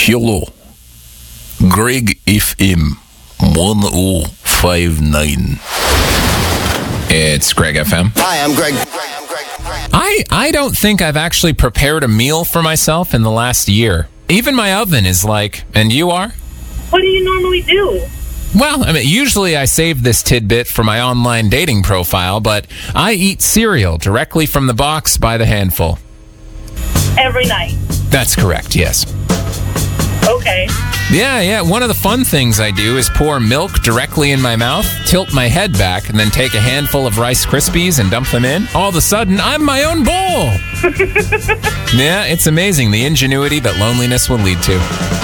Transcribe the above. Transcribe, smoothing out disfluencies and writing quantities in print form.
Hello. Greg FM 1059. It's Greg FM. Hi, I'm Greg. I don't think I've actually prepared a meal for myself in the last year. Even my oven is like, and you are? What do you normally do? Well, I mean, usually I save this tidbit for my online dating profile, but I eat cereal directly from the box by the handful. Every night. That's correct, yes. Okay. Yeah. One of the fun things I do is pour milk directly in my mouth, tilt my head back, and then take a handful of Rice Krispies and dump them in. All of a sudden, I'm my own bowl. Yeah, it's amazing the ingenuity that loneliness will lead to.